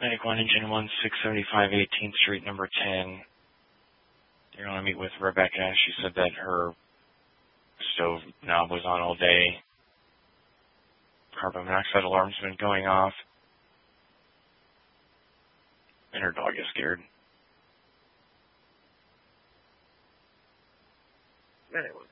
Medic 1, Engine 1, 675 18th Street, number 10. You're going to meet with Rebecca. She said that her stove knob was on all day. Carbon monoxide alarm's been going off. And her dog is scared. Anyway.